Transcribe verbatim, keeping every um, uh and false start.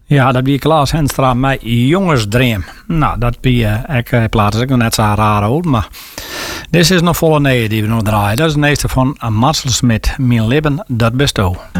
Ja, dat wie Klaas Henstra met Jongensdream. Nou, dat wie uh, ik uh, plaat is ook nog net zo raar oud, maar dit is nog volle nee die we nog draaien. Dat is de eerste van Marcel Smit, Mijn leven dat besto.